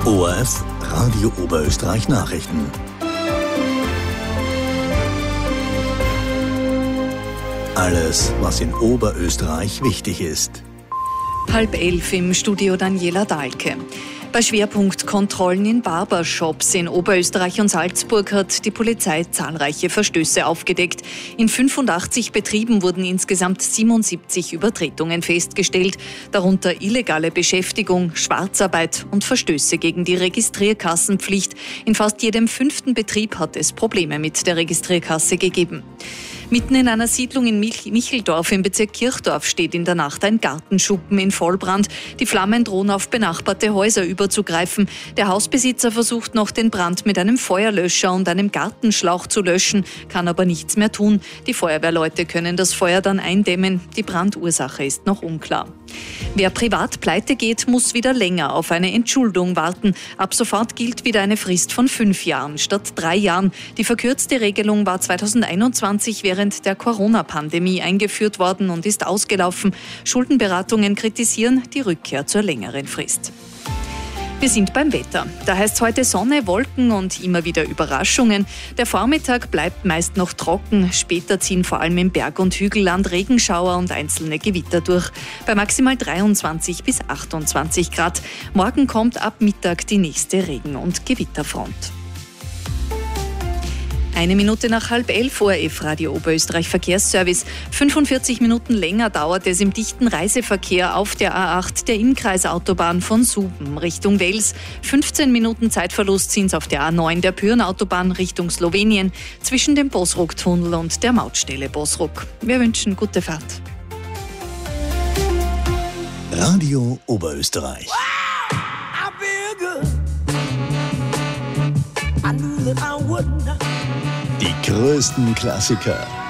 ORF Radio Oberösterreich Nachrichten. Alles, was in Oberösterreich wichtig ist. 10:30 im Studio Daniela Dahlke. Bei Schwerpunktkontrollen in Barbershops in Oberösterreich und Salzburg hat die Polizei zahlreiche Verstöße aufgedeckt. In 85 Betrieben wurden insgesamt 77 Übertretungen festgestellt, darunter illegale Beschäftigung, Schwarzarbeit und Verstöße gegen die Registrierkassenpflicht. In fast jedem 5. Betrieb hat es Probleme mit der Registrierkasse gegeben. Mitten in einer Siedlung in Micheldorf im Bezirk Kirchdorf steht in der Nacht ein Gartenschuppen in Vollbrand. Die Flammen drohen auf benachbarte Häuser überzugreifen. Der Hausbesitzer versucht noch, den Brand mit einem Feuerlöscher und einem Gartenschlauch zu löschen, kann aber nichts mehr tun. Die Feuerwehrleute können das Feuer dann eindämmen. Die Brandursache ist noch unklar. Wer privat pleite geht, muss wieder länger auf eine Entschuldung warten. Ab sofort gilt wieder eine Frist von 5 Jahren statt 3 Jahren. Die verkürzte Regelung war 2021 während der Corona-Pandemie eingeführt worden und ist ausgelaufen. Schuldenberatungen kritisieren die Rückkehr zur längeren Frist. Wir sind beim Wetter. Da heißt es heute Sonne, Wolken und immer wieder Überraschungen. Der Vormittag bleibt meist noch trocken. Später ziehen vor allem im Berg- und Hügelland Regenschauer und einzelne Gewitter durch. Bei maximal 23 bis 28 Grad. Morgen kommt ab Mittag die nächste Regen- und Gewitterfront. 1 Minute nach 10:30 ORF Radio Oberösterreich Verkehrsservice. 45 Minuten länger dauert es im dichten Reiseverkehr auf der A8 der Innkreisautobahn von Suben Richtung Wels. 15 Minuten Zeitverlust sind es auf der A9 der Pyrenautobahn Richtung Slowenien zwischen dem Bosruck-Tunnel und der Mautstelle Bosruck. Wir wünschen gute Fahrt. Radio Oberösterreich. Wow, I feel good. I knew that I would not. Die größten Klassiker